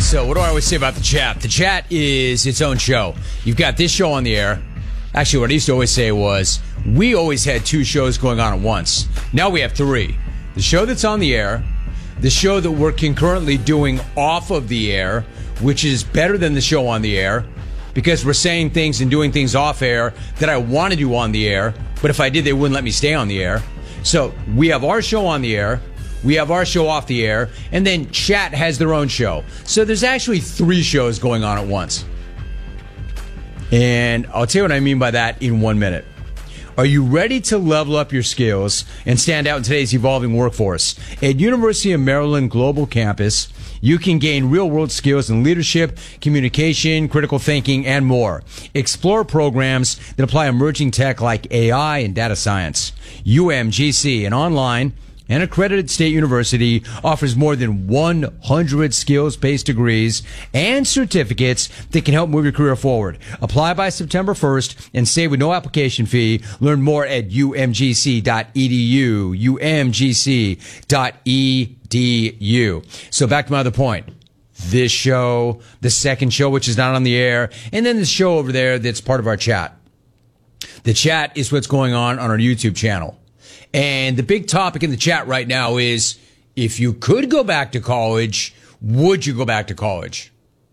So what do I always say about the chat? The chat is its own show. You've got this show on the air. Actually, what I used to always say was, we always had two shows going on at once. Now we have three. The show that's on the air, the show that we're concurrently doing off of the air, which is better than the show on the air, because we're saying things and doing things off air that I want to do on the air, but if I did, they wouldn't let me stay on the air. So we have our show on the air, we have our show off the air, and then chat has their own show. So there's actually three shows going on at once. And I'll tell you what I mean by that in 1 minute. Are you ready to level up your skills and stand out in today's evolving workforce? At University of Maryland Global Campus, you can gain real-world skills in leadership, communication, critical thinking, and more. Explore programs that apply emerging tech like AI and data science. UMGC, an online and accredited state university, offers more than 100 skills-based degrees and certificates that can help move your career forward. Apply by September 1st and save with no application fee. Learn more at umgc.edu, umgc.edu. So back to my other point. This show, the second show, which is not on the air, and then the show over there that's part of our chat. The chat is what's going on our YouTube channel. And the big topic in the chat right now is, if you could go back to college, would you go back to college?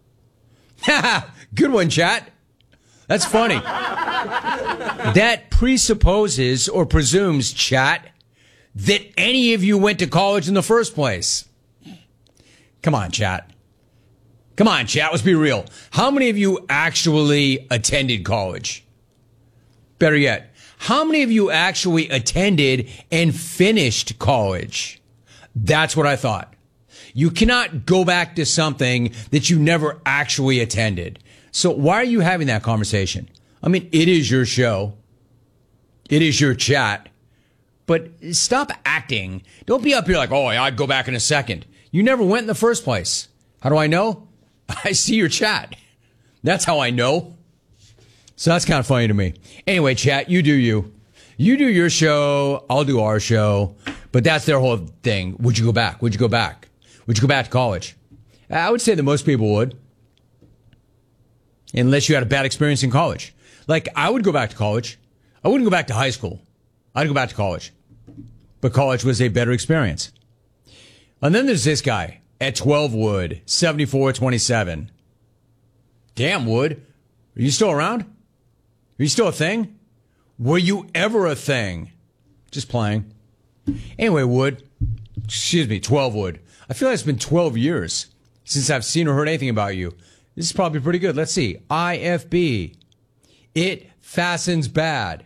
Good one, chat. That's funny. That presupposes or presumes, chat, that any of you went to college in the first place. Come on, chat. Come on, chat. Let's be real. How many of you actually attended college? Better yet, how many of you actually attended and finished college? That's what I thought. You cannot go back to something that you never actually attended. So why are you having that conversation? I mean, it is your show. It is your chat. But stop acting. Don't be up here like, oh, I'd go back in a second. You never went in the first place. How do I know? I see your chat. That's how I know. So that's kind of funny to me. Anyway, chat, you do you. You do your show, I'll do our show. But that's their whole thing. Would you go back? Would you go back? Would you go back to college? I would say that most people would. Unless you had a bad experience in college. Like, I would go back to college. I wouldn't go back to high school. I'd go back to college. But college was a better experience. And then there's this guy at 12 Wood, 7427. Damn, Wood. Are you still around? Are you still a thing? Were you ever a thing? Just playing. Anyway, 12 Wood. I feel like it's been 12 years since I've seen or heard anything about you. This is probably pretty good. Let's see. IFB. It fastens bad.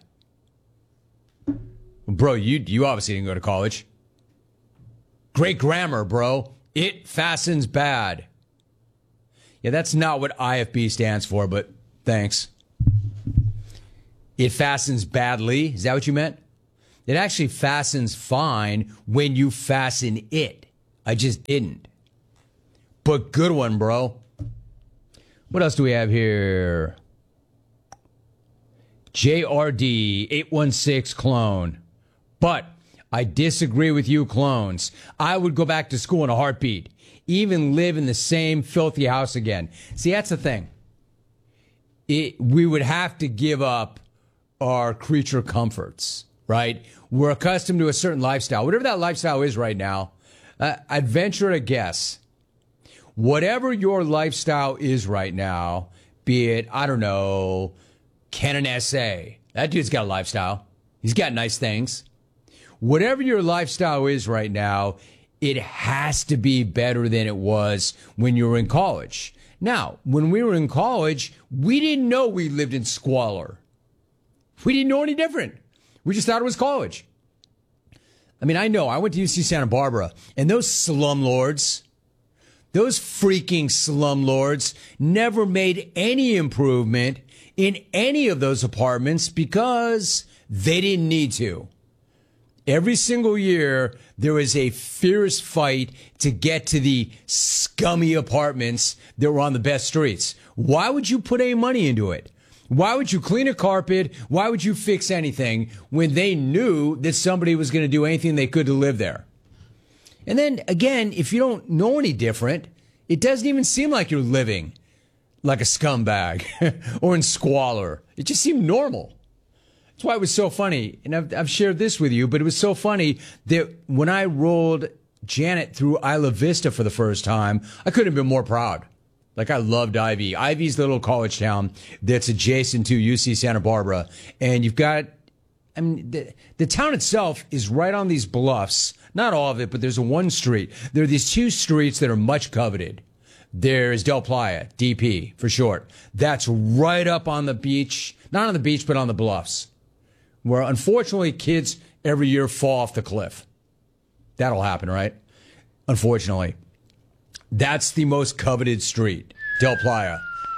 Bro, you obviously didn't go to college. Great grammar, bro. It fastens bad. Yeah, that's not what IFB stands for, but thanks. It fastens badly. Is that what you meant? It actually fastens fine when you fasten it. I just didn't. But good one, bro. What else do we have here? JRD 816 clone. But I disagree with you, clones. I would go back to school in a heartbeat. Even live in the same filthy house again. See, that's the thing. We would have to give up our creature comforts, right? We're accustomed to a certain lifestyle. Whatever that lifestyle is right now, I'd venture to guess. Whatever your lifestyle is right now, be it, I don't know, Ken S.A. That dude's got a lifestyle. He's got nice things. Whatever your lifestyle is right now, it has to be better than it was when you were in college. Now, when we were in college, we didn't know we lived in squalor. We didn't know any different. We just thought it was college. I mean, I know. I went to UC Santa Barbara, and those slumlords, those freaking slumlords never made any improvement in any of those apartments because they didn't need to. Every single year, there was a fierce fight to get to the scummy apartments that were on the best streets. Why would you put any money into it? Why would you clean a carpet? Why would you fix anything when they knew that somebody was going to do anything they could to live there? And then, again, if you don't know any different, It doesn't even seem like you're living like a scumbag or in squalor. It just seemed normal. That's why it was so funny. And I've shared this with you, but it was so funny that when I rolled Janet through Isla Vista for the first time, I couldn't have been more proud. Like, I loved Ivy. Ivy's the little college town that's adjacent to UC Santa Barbara. And you've got, I mean, the town itself is right on these bluffs. Not all of it, but there's one street. There are these two streets that are much coveted. There's Del Playa, DP for short. That's right up on the beach. Not on the beach, but on the bluffs, where unfortunately kids every year fall off the cliff. That'll happen, right? Unfortunately. That's the most coveted street, Del Playa.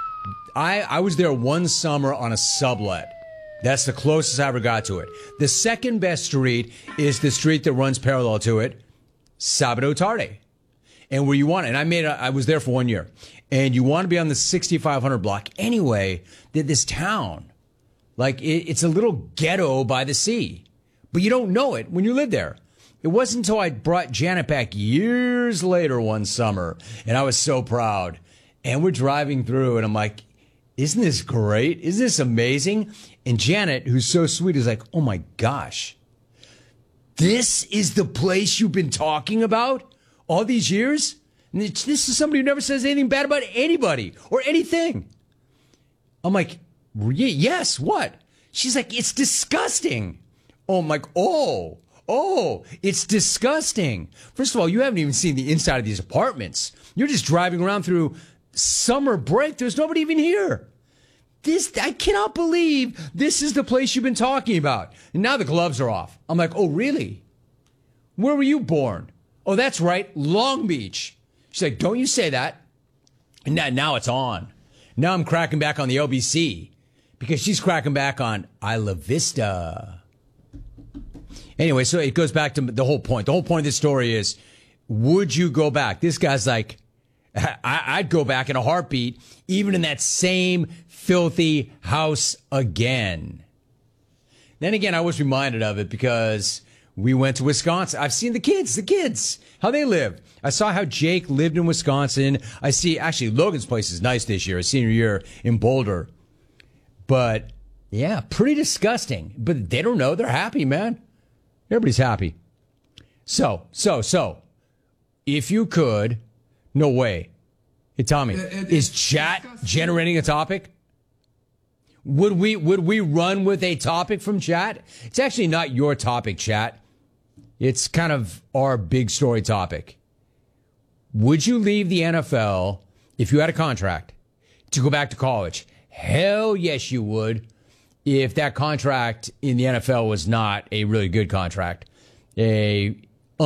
I was there one summer on a sublet. That's the closest I ever got to it. The second best street is the street that runs parallel to it, Sabado Tarde. And where you want it, and I was there for 1 year. And you want to be on the 6500 block. Anyway, this town, like, it's a little ghetto by the sea. But you don't know it when you live there. It wasn't until I brought Janet back years later one summer, and I was so proud. And we're driving through, and I'm like, isn't this great? Isn't this amazing? And Janet, who's so sweet, is like, oh my gosh, this is the place you've been talking about all these years? And this is somebody who never says anything bad about anybody or anything. I'm like, yes, what? She's like, it's disgusting. Oh, I'm like, oh, it's disgusting. First of all, you haven't even seen the inside of these apartments. You're just driving around through summer break. There's nobody even here. I cannot believe this is the place you've been talking about. And now the gloves are off. I'm like, oh, really? Where were you born? Oh, that's right, Long Beach. She's like, don't you say that. And now it's on. Now I'm cracking back on the LBC because she's cracking back on Isla Vista. Anyway, so it goes back to the whole point. The whole point of this story is, would you go back? This guy's like, I'd go back in a heartbeat, even in that same filthy house again. Then again, I was reminded of it because we went to Wisconsin. I've seen the kids, how they live. I saw how Jake lived in Wisconsin. I see, actually, Logan's place is nice this year, his senior year in Boulder. But, yeah, pretty disgusting. But they don't know. They're happy, man. Everybody's happy. So, if you could, no way. Hey, Tommy, is chat generating a topic? Would we run with a topic from chat? It's actually not your topic, chat. It's kind of our big story topic. Would you leave the NFL if you had a contract to go back to college? Hell yes, you would. If that contract in the NFL was not a really good contract, a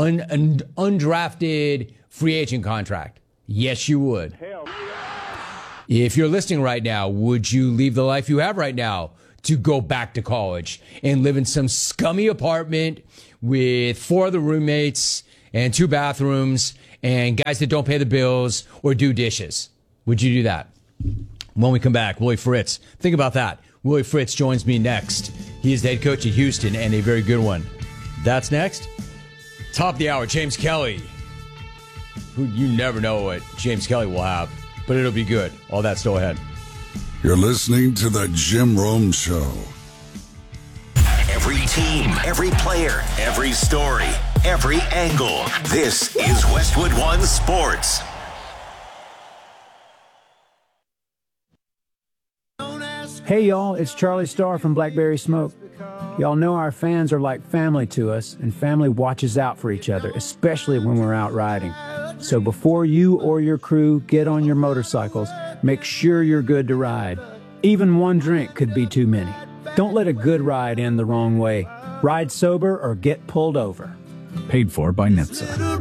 undrafted free agent contract, yes, you would. Hell yeah. If you're listening right now, would you leave the life you have right now to go back to college and live in some scummy apartment with 4 other roommates and 2 bathrooms and guys that don't pay the bills or do dishes? Would you do that? When we come back, Willie Fritz. Think about that. Willie Fritz joins me next. He is the head coach at Houston, and a very good one. That's next. Top of the hour, James Kelly. Who you never know what James Kelly will have, but it'll be good. All that still ahead. You're listening to the Jim Rome Show. Every team, every player, every story, every angle. This is Westwood One Sports. Hey y'all, it's Charlie Starr from Blackberry Smoke. Y'all know our fans are like family to us, and family watches out for each other, especially when we're out riding. So before you or your crew get on your motorcycles, make sure you're good to ride. Even one drink could be too many. Don't let a good ride end the wrong way. Ride sober or get pulled over. Paid for by NHTSA.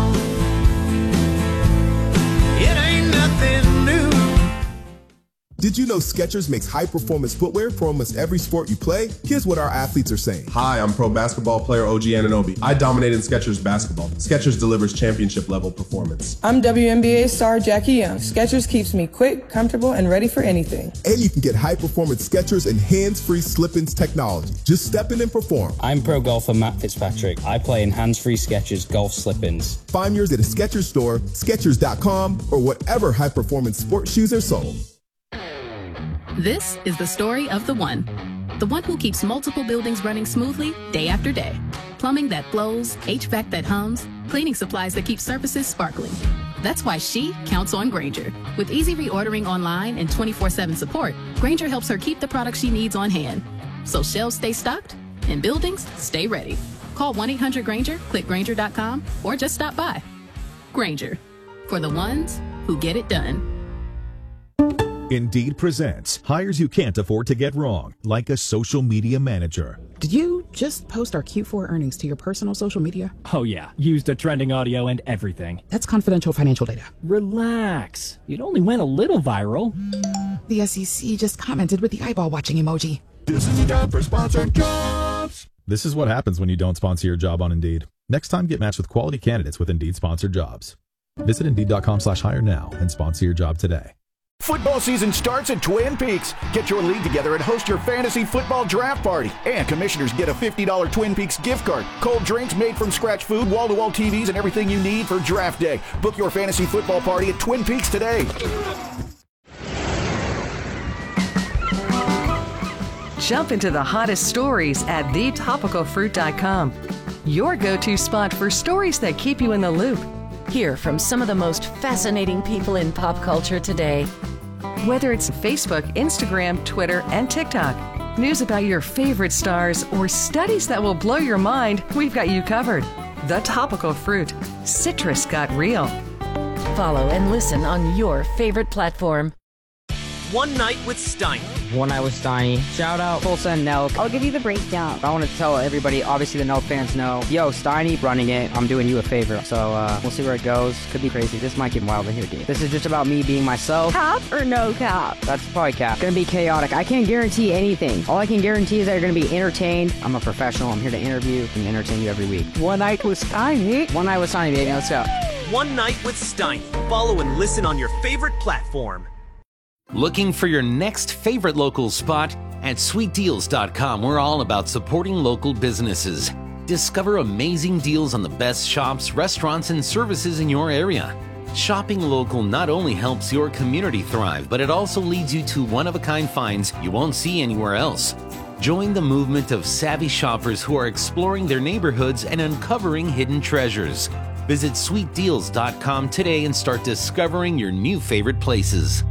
Did Did you know Skechers makes high-performance footwear for almost every sport you play? Here's what our athletes are saying. Hi, I'm pro basketball player OG Anunoby. I dominate in Skechers basketball. Skechers delivers championship-level performance. I'm WNBA star Jackie Young. Skechers keeps me quick, comfortable, and ready for anything. And you can get high-performance Skechers and hands-free slip-ins technology. Just step in and perform. I'm pro golfer Matt Fitzpatrick. I play in hands-free Skechers golf slip-ins. Find yours at a Skechers store, Skechers.com, or whatever high-performance sports shoes are sold. This is the story of the one who keeps multiple buildings running smoothly day after day. Plumbing that flows, HVAC that hums, cleaning supplies that keep surfaces sparkling. That's why she counts on Grainger. With easy reordering online and 24/7 support, Grainger helps her keep the products she needs on hand. So shelves stay stocked and buildings stay ready. Call 1-800-GRAINGER, click Grainger.com, or just stop by. Grainger, for the ones who get it done. Indeed presents hires you can't afford to get wrong, like a social media manager. Did you just post our Q4 earnings to your personal social media? Oh yeah, used the trending audio and everything. That's confidential financial data. Relax. It only went a little viral. The SEC just commented with the eyeball watching emoji. This is time for sponsored jobs. This is what happens when you don't sponsor your job on Indeed. Next time, get matched with quality candidates with Indeed sponsored jobs. Visit Indeed.com/hire now and sponsor your job today. Football season starts at Twin Peaks. Get your league together and host your fantasy football draft party. And commissioners get a $50 Twin Peaks gift card. Cold drinks, made from scratch food, wall-to-wall TVs, and everything you need for draft day. Book your fantasy football party at Twin Peaks today. Jump into the hottest stories at thetopicalfruit.com. Your go-to spot for stories that keep you in the loop. Hear from some of the most fascinating people in pop culture today. Whether it's Facebook, Instagram, Twitter, and TikTok, news about your favorite stars, or studies that will blow your mind, we've got you covered. The Topical Fruit. Citrus got real. Follow and listen on your favorite platform. One Night with Steiny. One Night with Steiny. Shout out Tulsa and Nelk. I'll give you the breakdown. I want to tell everybody, obviously the Nelk fans know, yo, Steiny running it, I'm doing you a favor. So we'll see where it goes. Could be crazy. This might get wild in here, dude. This is just about me being myself. Cap or no cap? That's probably cap. Gonna be chaotic. I can't guarantee anything. All I can guarantee is that you're gonna be entertained. I'm a professional. I'm here to interview and entertain you every week. One Night with Steiny. One Night with Steiny, baby. Let's go. One Night with Steiny. Follow and listen on your favorite platform. Looking for your next favorite local spot? At sweetdeals.com, we're all about supporting local businesses. Discover amazing deals on the best shops, restaurants, and services in your area. Shopping local not only helps your community thrive, but it also leads you to one-of-a-kind finds you won't see anywhere else. Join the movement of savvy shoppers who are exploring their neighborhoods and uncovering hidden treasures. Visit sweetdeals.com today and start discovering your new favorite places.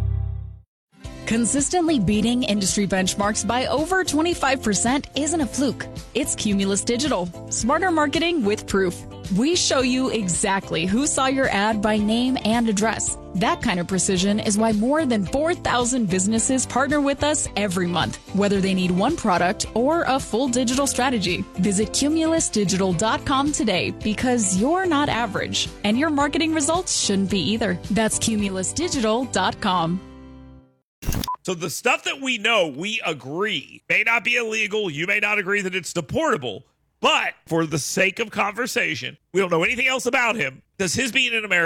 Consistently beating industry benchmarks by over 25% isn't a fluke. It's Cumulus Digital. Smarter marketing with proof. We show you exactly who saw your ad by name and address. That kind of precision is why more than 4,000 businesses partner with us every month, whether they need one product or a full digital strategy. Visit cumulusdigital.com today because you're not average, and your marketing results shouldn't be either. That's cumulusdigital.com. So the stuff that we know, we agree, may not be illegal. You may not agree that it's deportable. But for the sake of conversation, we don't know anything else about him. Does his being in America